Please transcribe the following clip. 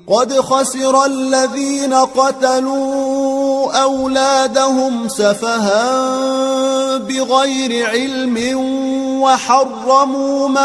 قد خسر الذين قتلوا أولادهم سفها بغير علم وحرموا ما